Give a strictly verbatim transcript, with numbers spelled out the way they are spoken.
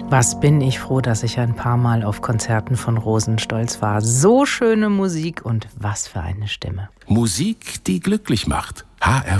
Was bin ich froh, dass ich ein paar Mal auf Konzerten von Rosenstolz war. So schöne Musik und was für eine Stimme. Musik, die glücklich macht. H R